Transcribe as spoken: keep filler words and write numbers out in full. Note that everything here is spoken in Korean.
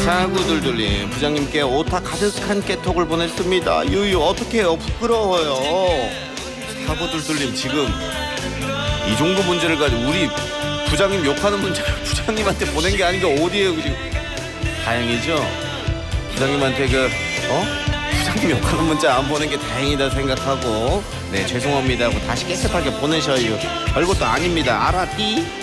사구둘둘님, 부장님께 오타 가득한 깨톡을 보냈습니다. 유유 어떡해요, 부끄러워요. 사구둘둘님, 지금 이 정도 문제를 가지고 우리 부장님 욕하는 문제를 부장님한테 보낸 게 아닌가. 어디에요 지금. 다행이죠. 부장님한테 그 어? 부장님 욕하는 문자 안 보낸 게 다행이다 생각하고, 네 죄송합니다 하고 다시 깨끗하게 보내셔요. 별것도 아닙니다. 알았디?